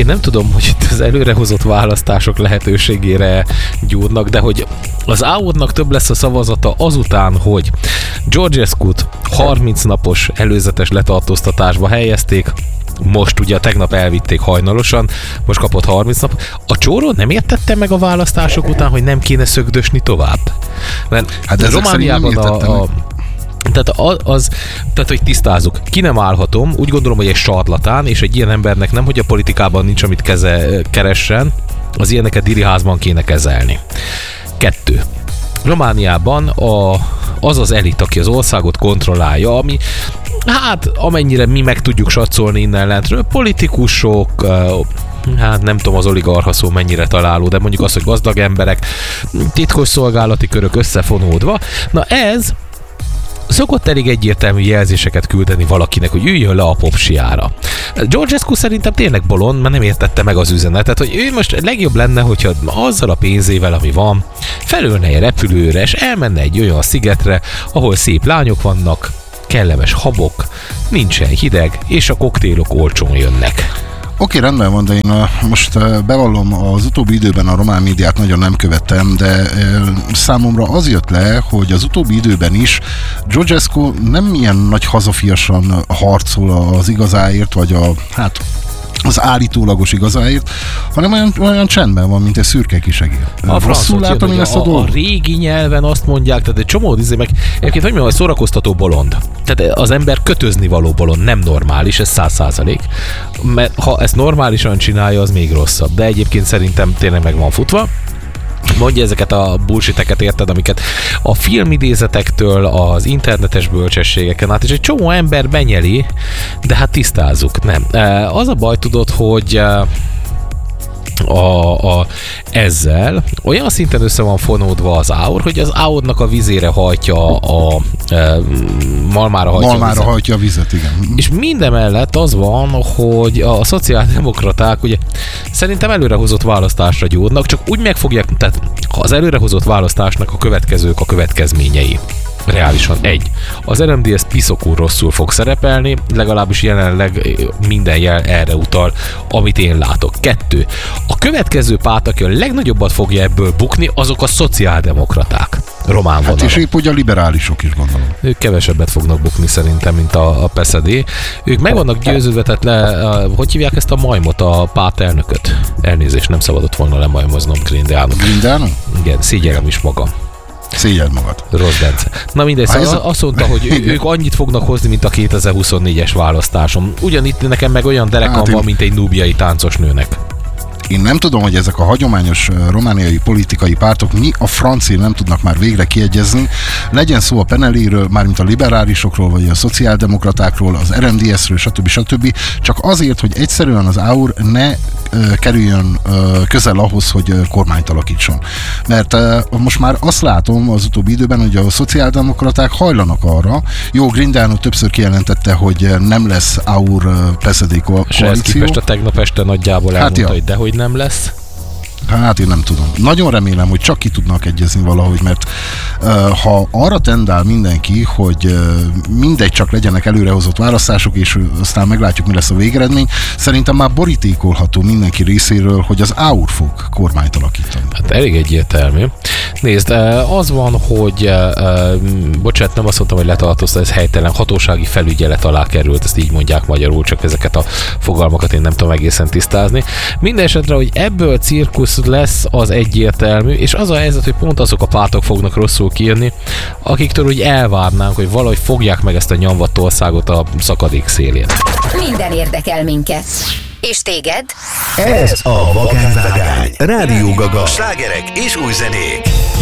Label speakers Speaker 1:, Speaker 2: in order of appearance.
Speaker 1: én nem tudom, hogy itt az előrehozott választások lehetőségére gyúrnak, de hogy az AUR-nak több lesz a szavazata azután, hogy Georgescu-t 30 napos előzetes letartóztatásba helyezték, most ugye tegnap elvitték hajnalosan, most kapott 30 nap. A csóró nem értette meg a választások után, hogy nem kéne szögdösni tovább? Mert
Speaker 2: hát
Speaker 1: Romániában tehát, hogy tisztázzuk, ki nem állhatom, úgy gondolom, hogy egy sarlatán, és egy ilyen embernek nem, hogy a politikában nincs, amit keressen, az ilyeneket diriházban kéne kezelni. 2. Romániában az elit, aki az országot kontrollálja, ami hát amennyire mi meg tudjuk satszolni innen lentről, politikusok, hát nem tudom az oligarcha szó mennyire találó, de mondjuk az, hogy gazdag emberek, titkos szolgálati körök összefonódva, na ez szokott elég egyértelmű jelzéseket küldeni valakinek, hogy üljön le a popsiára. Georgescu szerintem tényleg bolond, mert nem értette meg az üzenetet, hogy ő most legjobb lenne, hogyha azzal a pénzével, ami van, felülne egy repülőre, és elmenne egy olyan szigetre, ahol szép lányok vannak, kellemes habok, nincsen hideg, és a koktélok olcsón jönnek.
Speaker 2: Oké, rendben van, de én most bevallom, az utóbbi időben a román médiát nagyon nem követtem, de számomra az jött le, hogy az utóbbi időben is Georgescu nem ilyen nagy hazafiasan harcol az igazáért, vagy az állítólagos igazáért, hanem olyan csendben van, mint egy szürke kisegér. Rosszul látom én ezt a dolgot?
Speaker 1: A régi nyelven azt mondják, tehát egy csomó meg egyébként, hogy mondjam, hogy szórakoztató bolond. Tehát az ember kötözni való bolond, nem normális, ez 100%. Mert ha ezt normálisan csinálja, az még rosszabb. De egyébként szerintem tényleg meg van futva. Mondja ezeket a bullshiteket, érted, amiket a filmidézetektől, az internetes bölcsességeken át, és egy csomó ember benyeli, de hát tisztázzuk, nem. Az a baj, tudod, hogy ezzel olyan szinten össze van fonódva az AUR, hogy az AUR-nak a vizére hajtja malmára hajtja a vizet,
Speaker 2: igen.
Speaker 1: És mindemellett az van, hogy a szociáldemokraták ugye szerintem előrehozott választásra gyúrnak, csak úgy megfogják, tehát az előrehozott választásnak a következők a következményei. Reálisan 1. Az RMDSZ piszokul rosszul fog szerepelni, legalábbis jelenleg minden jel erre utal, amit én látok. 2. A következő párt, aki a legnagyobbat fogja ebből bukni, azok a szociáldemokraták. Román vonalon.
Speaker 2: Hát és épp úgy a liberálisok is, gondolom.
Speaker 1: Ők kevesebbet fognak bukni szerintem, mint a PSD. Ők meg vannak győződve, tehát hogy hívják ezt a majmot, a pártelnököt? Elnézést, nem szabadott volna lemajmoznom, Grindeanu.
Speaker 2: Grindeanu?
Speaker 1: Igen, szégyellem is magam.
Speaker 2: Szégyeld magad.
Speaker 1: Rossz Bence. Na mindegy, szóval azt mondta, hogy ők annyit fognak hozni, mint a 2024-es választáson. Ugyanitt nekem meg olyan derekam van, mint egy núbiai táncos nőnek.
Speaker 2: Én nem tudom, hogy ezek a hagyományos romániai politikai pártok mi a francia nem tudnak már végre kiegyezni. Legyen szó a Peneléről, mármint a liberálisokról, vagy a szociáldemokratákról, az RMDSZ-ről, stb. Csak azért, hogy egyszerűen az AUR ne kerüljön közel ahhoz, hogy kormányt alakítson. Mert most már azt látom az utóbbi időben, hogy a szociáldemokraták hajlanak arra. Jó, Grindeanu többször kijelentette, hogy nem lesz AUR-PSD koalíció.
Speaker 1: Ehhez képest a tegnap este nagyjából elmondta, hogy dehogy nem lesz.
Speaker 2: Hát én nem tudom. Nagyon remélem, hogy csak ki tudnak egyezni valahogy, mert ha arra tendál mindenki, hogy mindegy, csak legyenek előrehozott választások, és aztán meglátjuk, mi lesz a végeredmény, szerintem már borítékolható mindenki részéről, hogy az AUR fog kormányt alakítani.
Speaker 1: Hát elég egyértelmű. Nézd, az van, hogy bocsánat, nem azt mondtam, hogy letartóztat, ez helytelen, hatósági felügyelet alá került, ezt így mondják magyarul, csak ezeket a fogalmakat én nem tudom egészen tisztázni. Minden esetre, hogy ebből cirkusz lesz, az egyértelmű, és az a helyzet, hogy pont azok a pártok fognak rosszul kijönni, akiktől úgy elvárnánk, hogy valahogy fogják meg ezt a nyomvadt országot a szakadék szélén.
Speaker 3: Minden érdekel minket. És téged?
Speaker 4: Ez a Vagányvágány. Rádió Gaga. Slágerek és új zenék.